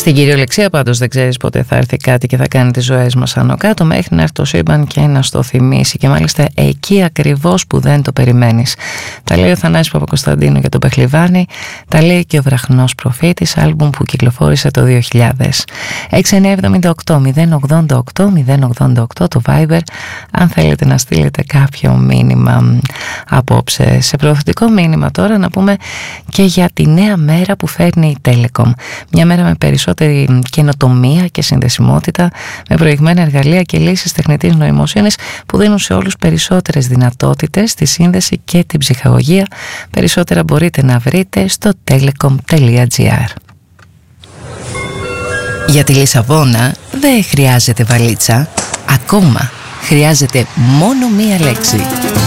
Στην κυριολεξία πάντως δεν ξέρεις πότε θα έρθει κάτι και θα κάνει τις ζωές μας άνω κάτω, μέχρι να έρθει το σύμπαν και να στο θυμίσει, και μάλιστα εκεί ακριβώς που δεν το περιμένεις. Τα λέει ο Θανάσης Παπακοσταντίνου για τον Πεχλιβάνη, τα λέει και ο Βραχνός Προφήτης, άλμπουμ που κυκλοφόρησε το 2000. 6978-088-088 το Viber, αν θέλετε να στείλετε κάποιο μήνυμα απόψε. Σε προωθητικό μήνυμα τώρα να πούμε και για τη νέα μέρα που φέρνει η Telecom. Μια μέρα με περισσότερη καινοτομία και συνδεσιμότητα, με προηγμένα εργαλεία και λύσεις τεχνητής νοημοσύνης που δίνουν σε όλους περισσότερες δυνατότητες στη σύνδεση και την ψυχαγωγία. Περισσότερα μπορείτε να βρείτε στο telecom.gr. Για τη Λισαβόνα δεν χρειάζεται βαλίτσα, ακόμα χρειάζεται μόνο μία λέξη.